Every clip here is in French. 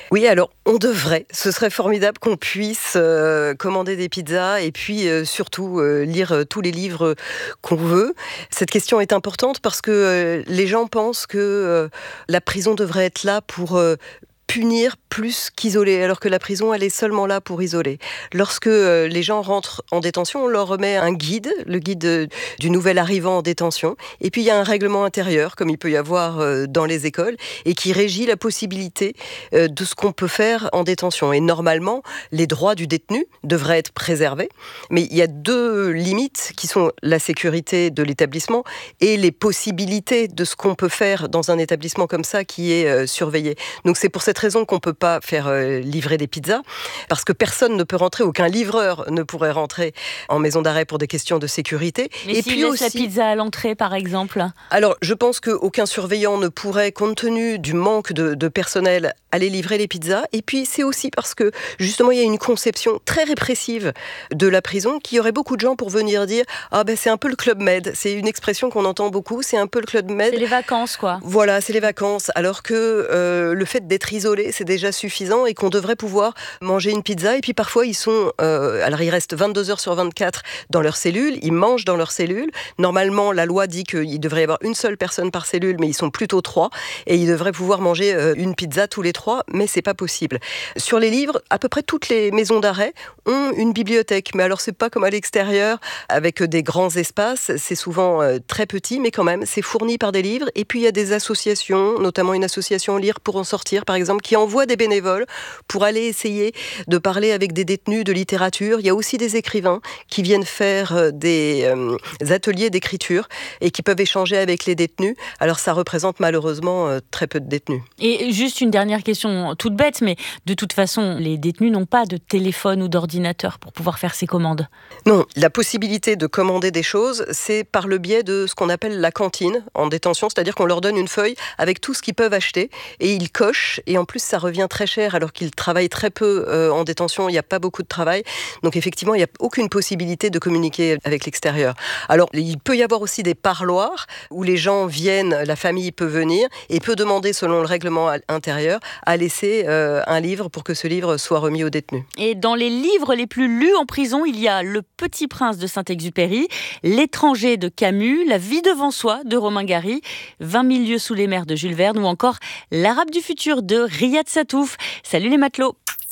Oui, alors on devrait. Ce serait formidable qu'on puisse commander des pizzas et puis surtout lire tous les livres qu'on veut. Cette question est importante parce que les gens pensent que la prison devrait être là pour punir plus qu'isoler, alors que la prison, elle est seulement là pour isoler. Lorsque les gens rentrent en détention, on leur remet un guide, le guide du nouvel arrivant en détention, et puis il y a un règlement intérieur, comme il peut y avoir dans les écoles, et qui régit la possibilité de ce qu'on peut faire en détention. Et normalement, les droits du détenu devraient être préservés, mais il y a deux limites qui sont la sécurité de l'établissement et les possibilités de ce qu'on peut faire dans un établissement comme ça qui est surveillé. Donc c'est pour cette raison qu'on ne peut pas faire livrer des pizzas, parce que personne ne peut rentrer, aucun livreur ne pourrait rentrer en maison d'arrêt pour des questions de sécurité. Mais et s'il puis laisse aussi, la pizza à l'entrée, par exemple? Alors, je pense qu'aucun surveillant ne pourrait, compte tenu du manque de personnel, aller livrer les pizzas. Et puis, c'est aussi parce que, justement, il y a une conception très répressive de la prison, qu'il y aurait beaucoup de gens pour venir dire « Ah ben, c'est un peu le Club Med ». C'est une expression qu'on entend beaucoup, c'est un peu le Club Med. C'est les vacances, quoi. Voilà, c'est les vacances. Alors que le fait d'être isolé, c'est déjà suffisant et qu'on devrait pouvoir manger une pizza. Et puis, parfois, ils sont... alors, ils restent 22 heures sur 24 dans leur cellule. Ils mangent dans leur cellule. Normalement, la loi dit qu'il devrait y avoir une seule personne par cellule, mais ils sont plutôt 3. Et ils devraient pouvoir manger une pizza tous les 3, mais c'est pas possible. Sur les livres, à peu près toutes les maisons d'arrêt ont une bibliothèque. Mais alors, c'est pas comme à l'extérieur, avec des grands espaces. C'est souvent très petit, mais quand même, c'est fourni par des livres. Et puis, il y a des associations, notamment une association Lire pour en sortir, par exemple, qui envoie des bénévoles pour aller essayer de parler avec des détenus de littérature. Il y a aussi des écrivains qui viennent faire des ateliers d'écriture et qui peuvent échanger avec les détenus. Alors ça représente malheureusement très peu de détenus. Et juste une dernière question toute bête, mais de toute façon, les détenus n'ont pas de téléphone ou d'ordinateur pour pouvoir faire ces commandes. Non, la possibilité de commander des choses, c'est par le biais de ce qu'on appelle la cantine en détention, c'est-à-dire qu'on leur donne une feuille avec tout ce qu'ils peuvent acheter et ils cochent, et en plus ça revient très cher alors qu'ils travaillent très peu en détention, il n'y a pas beaucoup de travail, donc effectivement il n'y a aucune possibilité de communiquer avec l'extérieur. Alors il peut y avoir aussi des parloirs où les gens viennent, la famille peut venir et peut demander selon le règlement intérieur à laisser un livre pour que ce livre soit remis aux détenus. Et dans les livres les plus lus en prison, il y a Le Petit Prince de Saint-Exupéry, L'étranger de Camus, La vie devant soi de Romain Gary, 20 000 lieues sous les mers de Jules Verne ou encore L'Arabe du futur de Riyad Satouf. Salut les matelots.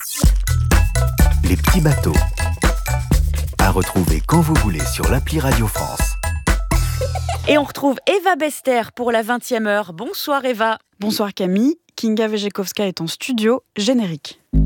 Les petits bateaux. À retrouver quand vous voulez sur l'appli Radio France. Et on retrouve Eva Bester pour la 20e heure. Bonsoir Eva. Bonsoir Camille, Kinga Vejekovska est en studio, générique.